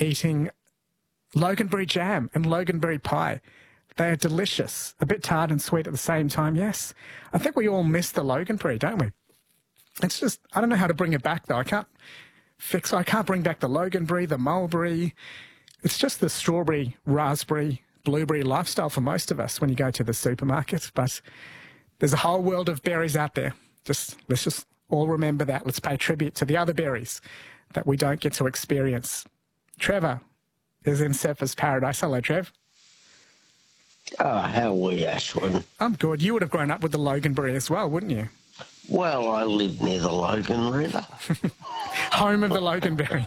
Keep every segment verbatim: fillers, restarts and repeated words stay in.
eating loganberry jam and loganberry pie. They are delicious, a bit tart and sweet at the same time, yes. I think we all miss the loganberry, don't we? It's just, I don't know how to bring it back, though. I can't fix, I can't bring back the loganberry, the mulberry. It's just the strawberry, raspberry, blueberry lifestyle for most of us when you go to the supermarket. But there's a whole world of berries out there. Just let's just all remember that. Let's pay tribute to the other berries that we don't get to experience. Trevor is in Surfers Paradise. Hello, Trev. Oh, how are we, Ashwin? I'm good. You would have grown up with the loganberry as well, wouldn't you? Well, I live near the Logan River. Home of the loganberry.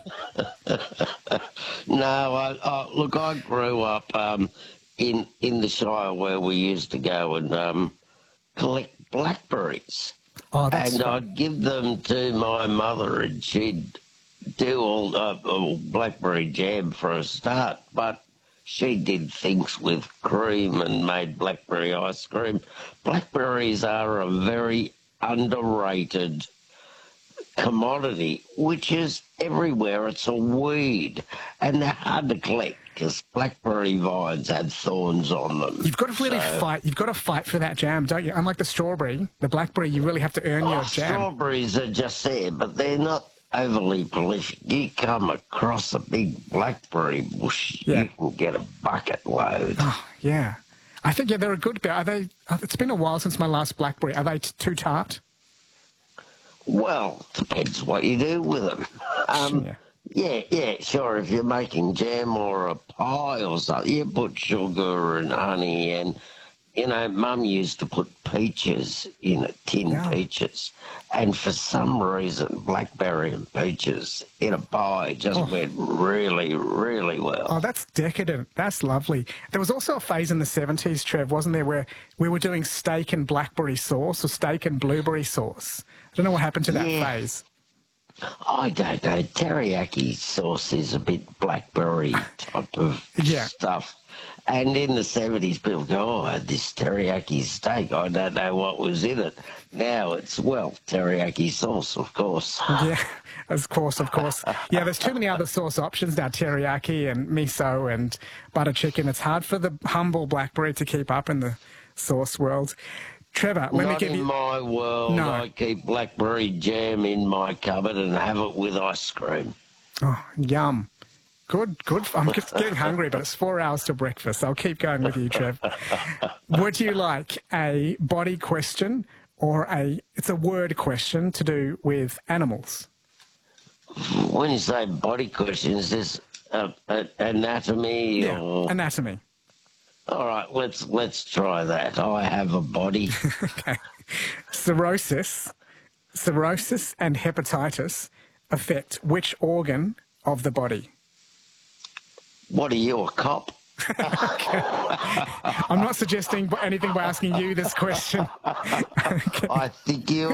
No, I, I, look, I grew up um, in in the Shire where we used to go and um, collect blackberries. Oh, that's and fun. I'd give them to my mother and she'd do all, uh, all blackberry jam for a start, but she did things with cream and made blackberry ice cream. Blackberries are a very underrated commodity, which is everywhere. It's a weed, and they're hard to collect because blackberry vines have thorns on them. You've got to really So- fight. You've got to fight for that jam, don't you? Unlike the strawberry, the blackberry, you really have to earn Oh, your jam. strawberries are just there, but they're not overly prolific. You come across a big blackberry bush, Yeah. you can get a bucket load. Oh, yeah. I think, yeah, they're a good bear. Are they, uh, it's been a while since my last blackberry. Are they t- too tart? Well, depends what you do with them. Um, Yeah. yeah, yeah, sure. If you're making jam or a pie or something, you put sugar and honey and, you know, Mum used to put peaches in it, tin Yeah. peaches. And for some reason, blackberry and peaches in a pie just Oh. went really, really well. Oh, that's decadent. That's lovely. There was also a phase in the seventies, Trev, wasn't there, where we were doing steak and blackberry sauce or steak and blueberry sauce. I don't know what happened to that Yeah. phase. I don't know. Teriyaki sauce is a bit blackberry type of Yeah. stuff. And in the seventies, people go, oh, I had this teriyaki steak. I don't know what was in it. Now it's, well, teriyaki sauce, of course. Yeah, of course, of course. Yeah, there's too many other sauce options now, teriyaki and miso and butter chicken. It's hard for the humble blackberry to keep up in the sauce world. Trevor, let me Not give in you... my world. No. I keep blackberry jam in my cupboard and have it with ice cream. Oh, yum. Good, good. I'm just getting hungry, but it's four hours to breakfast. I'll keep going with you, Trev. Would you like a body question or a, it's a word question to do with animals? When you say body question, is this uh, uh, anatomy Yeah, or... anatomy. All right, let's let's try that. I have a body. Okay. Cirrhosis, cirrhosis and hepatitis affect which organ of the body? What are you, a cop? I'm not suggesting anything by asking you this question. I think you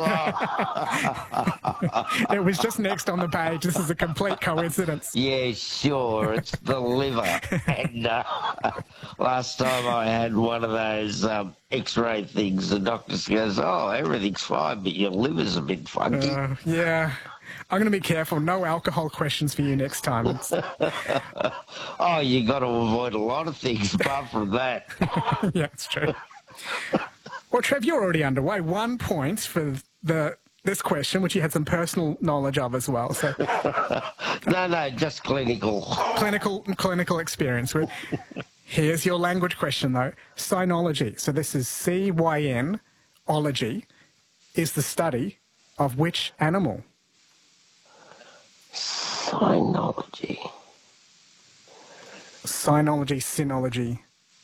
are. It was just next on the page. This is a complete coincidence. Yeah, sure. It's the liver. And uh, last time I had one of those um, X-ray things, the doctor goes, "Oh, everything's fine, but your liver's a bit funky." Uh, yeah. I'm going to be careful. No alcohol questions for you next time. It's, Oh, you got to avoid a lot of things apart from that. yeah, it's true. Well, Trev, you're already underway. One point for the this question, which you had some personal knowledge of as well. So No, no, just clinical. clinical clinical experience. With. Here's your language question, though. Cynology. So this is C Y N, ology, is the study of which animal? Cynology. Cynology, synology.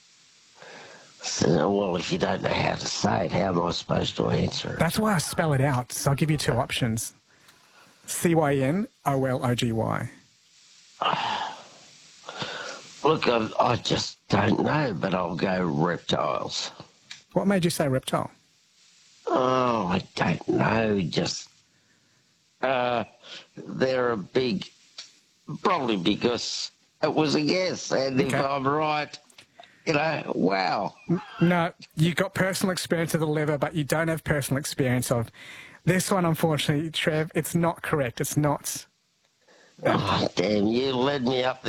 So, well, if you don't know how to say it, how am I supposed to answer it? That's why I spell it out. So I'll give you two options. C Y N O L O G Y. Look, I, I just don't know, but I'll go reptiles. What made you say reptile? Oh, I don't know. Just uh, they're a big, probably because it was a guess, and if Okay. I'm right, you know, wow. No, you got personal experience of the liver, but you don't have personal experience of this one, unfortunately, Trev. It's not correct. It's not. Oh, damn, you led me up the